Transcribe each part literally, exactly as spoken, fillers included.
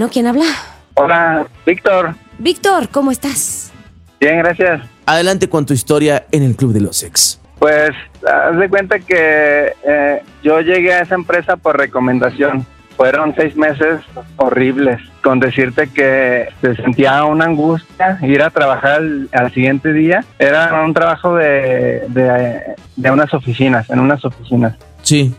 Bueno, ¿quién habla? Hola, Víctor. Víctor, ¿cómo estás? Bien, gracias. Adelante con tu historia en el Club de los Ex. Pues, haz de cuenta que eh, yo llegué a esa empresa por recomendación. Fueron seis meses horribles, con decirte que se sentía una angustia ir a trabajar al, al siguiente día. Era un trabajo de, de, de unas oficinas, en unas oficinas. Sí.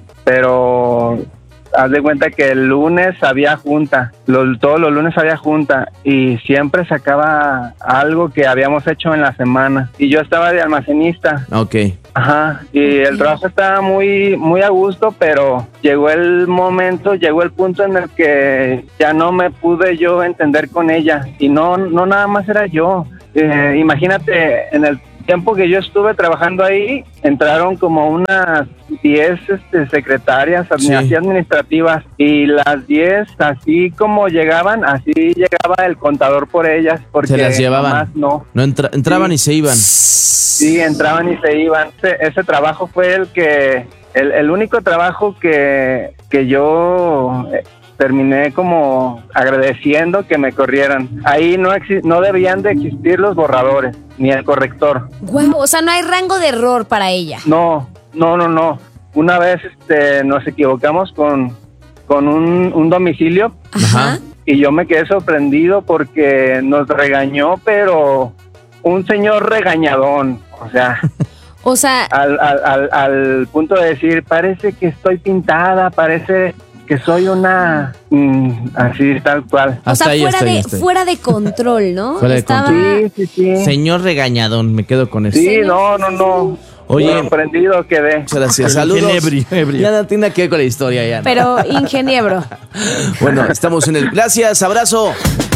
Pero haz de cuenta que el lunes había junta, los, todos los lunes había junta y siempre sacaba algo que habíamos hecho en la semana. Y yo estaba de almacenista. Ok. Ajá, y el trabajo estaba muy, muy a gusto, pero llegó el momento, llegó el punto en el que ya no me pude yo entender con ella. Y no, no nada más era yo. Eh, imagínate, en el tiempo que yo estuve trabajando ahí, entraron como unas diez este, secretarias Sí. así administrativas, y las diez, así como llegaban, así llegaba el contador por ellas, porque Se las llevaban. nomás no. No entra- entraban Sí. y se iban. Sí, entraban y se iban. Ese, ese trabajo fue el que, el, el único trabajo que, que yo eh, terminé como agradeciendo que me corrieran. Ahí no exi- no debían de existir los borradores, ni el corrector. Guau, o sea, no hay rango de error para ella. No, no, no, no. Una vez este, nos equivocamos con, con un, un domicilio. Ajá. Y yo me quedé sorprendido porque nos regañó, pero un señor regañadón, o sea, O sea, al, al, al, al punto de decir, parece que estoy pintada, parece que soy una, mm, así tal cual. o Hasta sea ahí, fuera, hasta ahí, de, hasta ahí. fuera de control, ¿no? Fuera de Estaba... Sí, sí, sí. Señor regañadón, me quedo con eso. Sí, no, no, no. Oye. Sorprendido quedé. Muchas gracias. Pero Saludos. bien ebrio, ebrio. Ya no tiene que ver con la historia ya. ¿no? Pero ingeniero. Bueno, estamos en el... Gracias, abrazo.